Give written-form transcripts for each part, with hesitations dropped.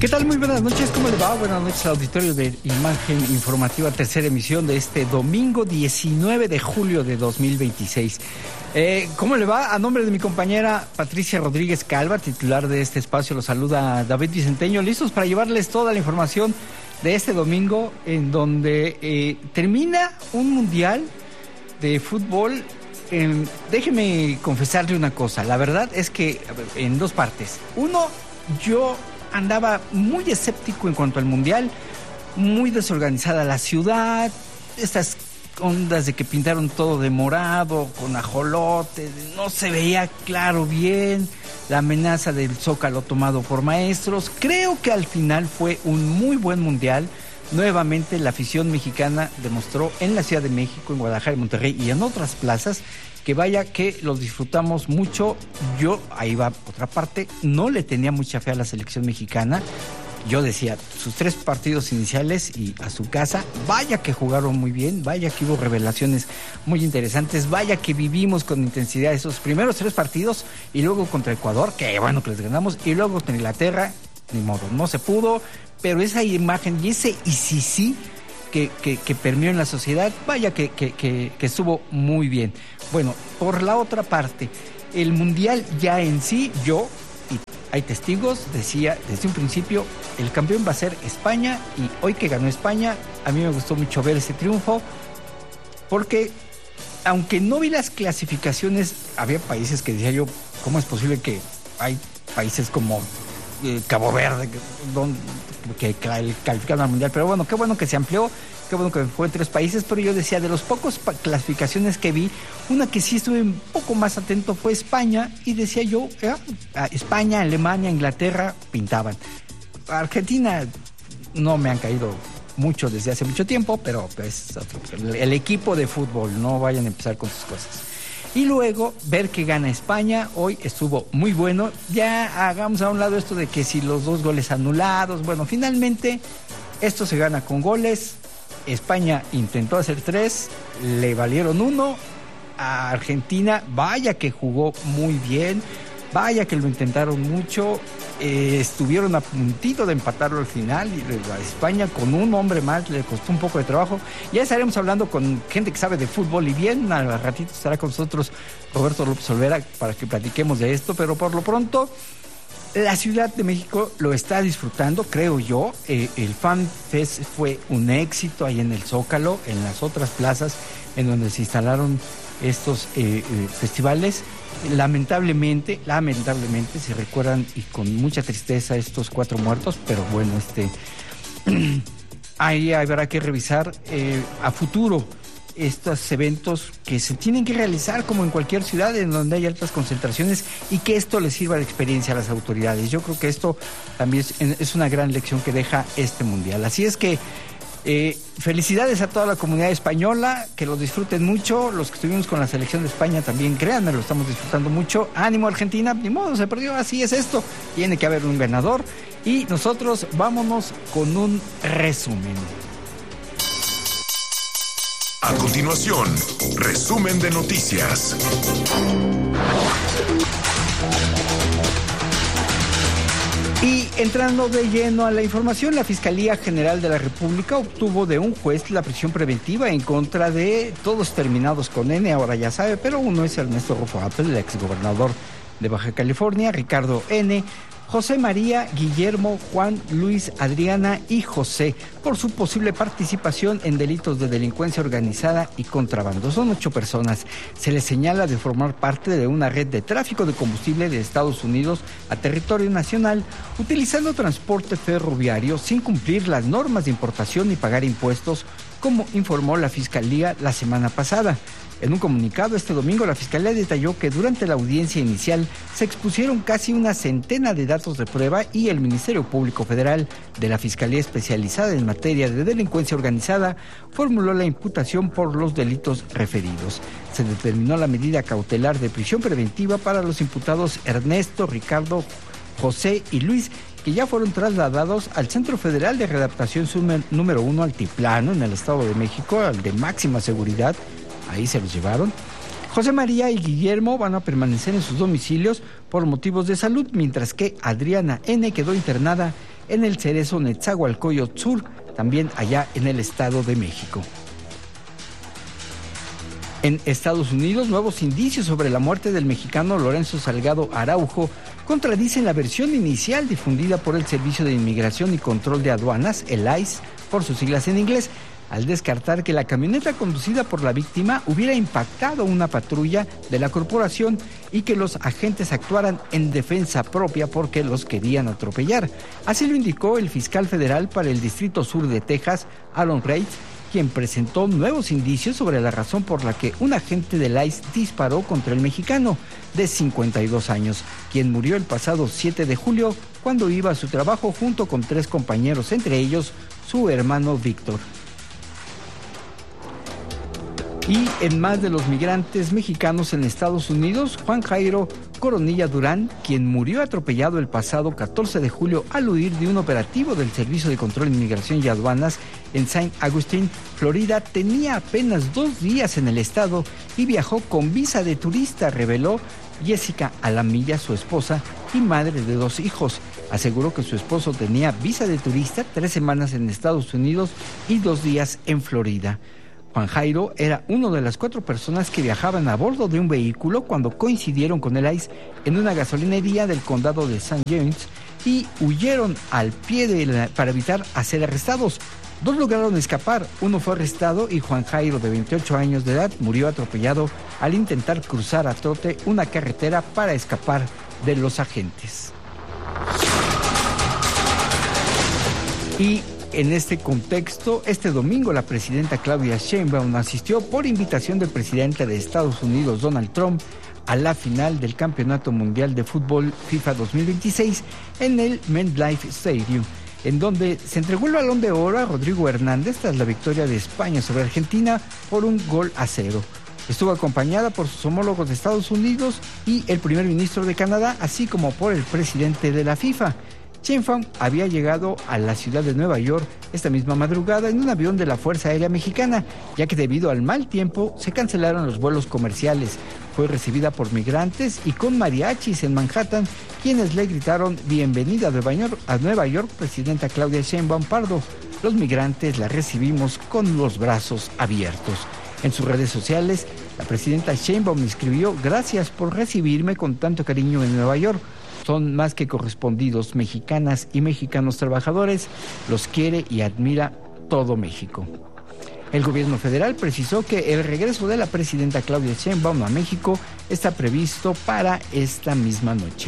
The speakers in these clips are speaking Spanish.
¿Qué tal? Muy buenas noches, ¿cómo le va? Buenas noches al auditorio de Imagen Informativa, tercera emisión de este domingo 19 de julio de 2026. ¿Cómo le va? A nombre de mi compañera Patricia Rodríguez Calva, titular de este espacio, los saluda David Vicenteño, listos para llevarles toda la información de este domingo, en donde termina un mundial de fútbol. Déjeme confesarle una cosa, la verdad es que en dos partes. Uno, yo andaba muy escéptico en cuanto al mundial, muy desorganizada la ciudad, estas ondas de que pintaron todo de morado, con ajolote, no se veía claro bien, la amenaza del Zócalo tomado por maestros. Creo que al final fue un muy buen mundial. Nuevamente la afición mexicana demostró en la Ciudad de México, en Guadalajara, en Monterrey y en otras plazas que vaya que los disfrutamos mucho. Yo, ahí va otra parte, no le tenía mucha fe a la selección mexicana. Yo decía, sus 3 partidos iniciales y a su casa, vaya que jugaron muy bien, vaya que hubo revelaciones muy interesantes, vaya que vivimos con intensidad esos primeros 3 partidos y luego contra Ecuador, que bueno que les ganamos, y luego contra Inglaterra, ni modo, no se pudo, pero esa imagen y ese y sí que permeó en la sociedad, vaya que estuvo muy bien. Bueno, por la otra parte, el mundial ya en sí, yo, y hay testigos, decía desde un principio, el campeón va a ser España, y hoy que ganó España, a mí me gustó mucho ver ese triunfo, porque aunque no vi las clasificaciones, había países que decía yo, ¿cómo es posible que hay países como Cabo Verde que calificaron al mundial? Pero bueno, qué bueno que se amplió, qué bueno que fue en 3 países, pero yo decía, de los pocos clasificaciones que vi, una que sí estuve un poco más atento fue España, y decía yo, España, Alemania, Inglaterra pintaban. Argentina no me han caído mucho desde hace mucho tiempo, pero pues el equipo de fútbol, no vayan a empezar con sus cosas. Y luego ver que gana España, hoy estuvo muy bueno. Ya hagamos a un lado esto de que si los 2 goles anulados, bueno, finalmente esto se gana con goles. España intentó hacer 3, le valieron 1. A Argentina, vaya que jugó muy bien, vaya que lo intentaron mucho, estuvieron a puntito de empatarlo al final, y a España con un hombre más le costó un poco de trabajo. Ya estaremos hablando con gente que sabe de fútbol, y bien, al ratito estará con nosotros Roberto López Olvera para que platiquemos de esto, pero por lo pronto la Ciudad de México lo está disfrutando, creo yo. El Fan Fest fue un éxito ahí en el Zócalo, en las otras plazas en donde se instalaron estos festivales. Lamentablemente se recuerdan, y con mucha tristeza, estos 4 muertos, pero bueno, ahí habrá que revisar a futuro estos eventos que se tienen que realizar como en cualquier ciudad en donde hay altas concentraciones, y que esto les sirva de experiencia a las autoridades. Yo creo que esto también es una gran lección que deja este mundial. Así es que felicidades a toda la comunidad española, que lo disfruten mucho. Los que estuvimos con la selección de España también, créanme, lo estamos disfrutando mucho. Ánimo Argentina, ni modo, se perdió, así es esto, tiene que haber un ganador, y nosotros vámonos con un resumen. A continuación, resumen de noticias. Y entrando de lleno a la información, la Fiscalía General de la República obtuvo de un juez la prisión preventiva en contra de todos terminados con N, ahora ya sabe, pero uno es Ernesto Rufo Apple, el exgobernador de Baja California, Ricardo N., José María, Guillermo, Juan, Luis, Adriana y José, por su posible participación en delitos de delincuencia organizada y contrabando. Son 8 personas. Se les señala de formar parte de una red de tráfico de combustible de Estados Unidos a territorio nacional, utilizando transporte ferroviario sin cumplir las normas de importación y pagar impuestos, como informó la Fiscalía la semana pasada. En un comunicado este domingo, la Fiscalía detalló que durante la audiencia inicial se expusieron casi una centena de datos de prueba, y el Ministerio Público Federal de la Fiscalía Especializada en Materia de Delincuencia Organizada formuló la imputación por los delitos referidos. Se determinó la medida cautelar de prisión preventiva para los imputados Ernesto, Ricardo, José y Luis, que ya fueron trasladados al Centro Federal de Readaptación número 1 Altiplano, en el Estado de México, al de máxima seguridad. Ahí se los llevaron. José María y Guillermo van a permanecer en sus domicilios por motivos de salud, mientras que Adriana N. quedó internada en el Cerezo Netzahualcóyotl Sur, también allá en el Estado de México. En Estados Unidos, nuevos indicios sobre la muerte del mexicano Lorenzo Salgado Araujo contradicen la versión inicial difundida por el Servicio de Inmigración y Control de Aduanas, el ICE, por sus siglas en inglés, al descartar que la camioneta conducida por la víctima hubiera impactado una patrulla de la corporación y que los agentes actuaran en defensa propia porque los querían atropellar. Así lo indicó el fiscal federal para el Distrito Sur de Texas, Aaron Reitz, quien presentó nuevos indicios sobre la razón por la que un agente del ICE disparó contra el mexicano de 52 años, quien murió el pasado 7 de julio cuando iba a su trabajo junto con 3 compañeros, entre ellos su hermano Víctor. Y en más de los migrantes mexicanos en Estados Unidos, Juan Jairo Coronilla Durán, quien murió atropellado el pasado 14 de julio al huir de un operativo del Servicio de Control de Inmigración y Aduanas en St. Augustine, Florida, tenía apenas 2 días en el estado y viajó con visa de turista, reveló Jessica Alamilla, su esposa y madre de 2 hijos. Aseguró que su esposo tenía visa de turista, 3 semanas en Estados Unidos y 2 días en Florida. Juan Jairo era una de las 4 personas que viajaban a bordo de un vehículo cuando coincidieron con el ICE en una gasolinería del condado de St. James y huyeron al pie para evitar ser arrestados. 2 lograron escapar, 1 fue arrestado y Juan Jairo, de 28 años de edad, murió atropellado al intentar cruzar a trote una carretera para escapar de los agentes. Y en este contexto, este domingo la presidenta Claudia Sheinbaum asistió por invitación del presidente de Estados Unidos, Donald Trump, a la final del Campeonato Mundial de Fútbol FIFA 2026 en el MetLife Stadium, en donde se entregó el Balón de Oro a Rodrigo Hernández tras la victoria de España sobre Argentina por 1-0. Estuvo acompañada por sus homólogos de Estados Unidos y el primer ministro de Canadá, así como por el presidente de la FIFA. Sheinbaum había llegado a la ciudad de Nueva York esta misma madrugada en un avión de la Fuerza Aérea Mexicana, ya que debido al mal tiempo se cancelaron los vuelos comerciales. Fue recibida por migrantes y con mariachis en Manhattan, quienes le gritaron "Bienvenida a Nueva York, presidenta Claudia Sheinbaum Pardo". Los migrantes la recibimos con los brazos abiertos. En sus redes sociales, la presidenta Sheinbaum escribió: "Gracias por recibirme con tanto cariño en Nueva York. Son más que correspondidos, mexicanas y mexicanos trabajadores, los quiere y admira todo México". El gobierno federal precisó que el regreso de la presidenta Claudia Sheinbaum a México está previsto para esta misma noche.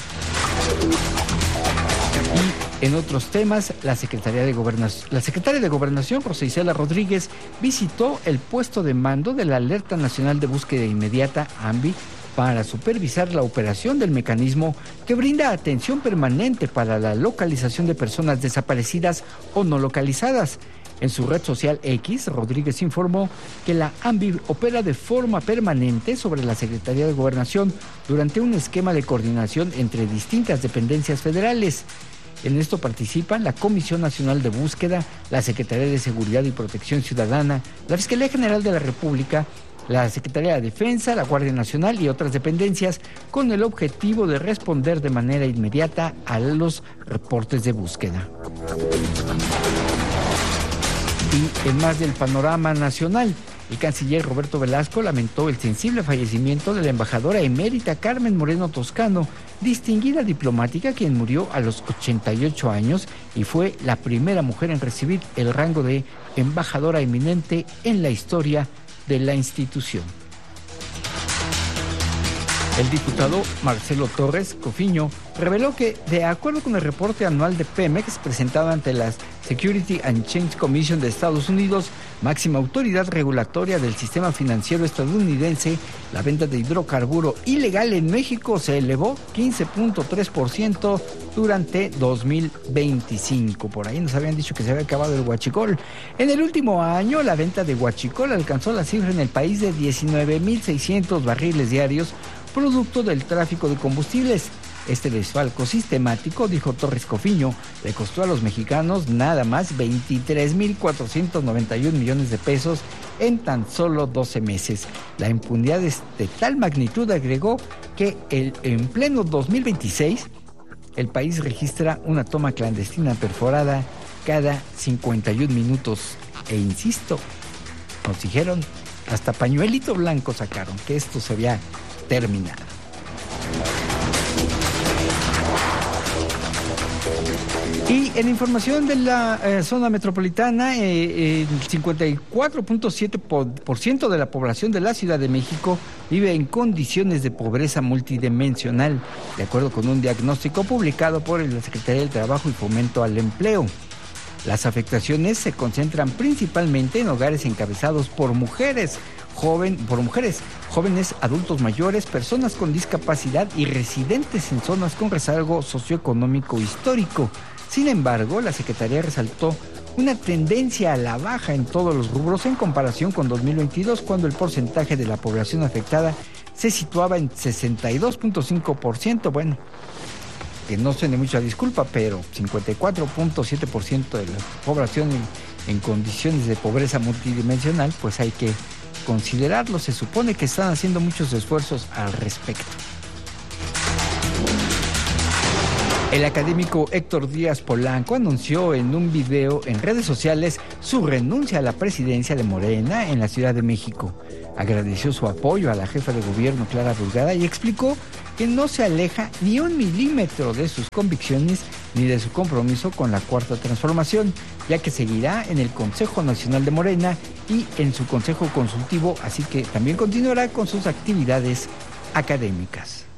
Y en otros temas, la secretaria de Gobernación, Rosa Isela Rodríguez, visitó el puesto de mando de la Alerta Nacional de Búsqueda Inmediata, ANVI, para supervisar la operación del mecanismo que brinda atención permanente para la localización de personas desaparecidas o no localizadas. En su red social X, Rodríguez informó que la ANVI opera de forma permanente sobre la Secretaría de Gobernación durante un esquema de coordinación entre distintas dependencias federales. En esto participan la Comisión Nacional de Búsqueda, la Secretaría de Seguridad y Protección Ciudadana, la Fiscalía General de la República, la Secretaría de Defensa, la Guardia Nacional y otras dependencias, con el objetivo de responder de manera inmediata a los reportes de búsqueda. Y en más del panorama nacional, el canciller Roberto Velasco lamentó el sensible fallecimiento de la embajadora emérita Carmen Moreno Toscano, distinguida diplomática quien murió a los 88 años y fue la primera mujer en recibir el rango de embajadora eminente en la historia de la institución. El diputado Marcelo Torres Cofiño reveló que, de acuerdo con el reporte anual de Pemex presentado ante la Security and Exchange Commission de Estados Unidos, máxima autoridad regulatoria del sistema financiero estadounidense, la venta de hidrocarburo ilegal en México se elevó 15.3% durante 2025. Por ahí nos habían dicho que se había acabado el huachicol. En el último año, la venta de huachicol alcanzó la cifra en el país de 19.600 barriles diarios, producto del tráfico de combustibles. Este desfalco sistemático, dijo Torres Cofiño, le costó a los mexicanos nada más 23.491 millones de pesos en tan solo 12 meses. La impunidad es de tal magnitud, agregó, que en pleno 2026 el país registra una toma clandestina perforada cada 51 minutos. E insisto, nos dijeron, hasta pañuelito blanco sacaron, que esto se había terminado. Y en información de la zona metropolitana, el 54.7% de la población de la Ciudad de México vive en condiciones de pobreza multidimensional, de acuerdo con un diagnóstico publicado por la Secretaría del Trabajo y Fomento al Empleo. Las afectaciones se concentran principalmente en hogares encabezados por mujeres, jóvenes, adultos mayores, personas con discapacidad y residentes en zonas con rezago socioeconómico histórico. Sin embargo, la Secretaría resaltó una tendencia a la baja en todos los rubros en comparación con 2022, cuando el porcentaje de la población afectada se situaba en 62.5%. Bueno, que no suene mucha disculpa, pero 54.7% de la población en condiciones de pobreza multidimensional, pues hay que considerarlo. Se supone que están haciendo muchos esfuerzos al respecto. El académico Héctor Díaz Polanco anunció en un video en redes sociales su renuncia a la presidencia de Morena en la Ciudad de México. Agradeció su apoyo a la jefa de gobierno Clara Brugada y explicó que no se aleja ni un milímetro de sus convicciones ni de su compromiso con la Cuarta Transformación, ya que seguirá en el Consejo Nacional de Morena y en su Consejo Consultivo, así que también continuará con sus actividades académicas.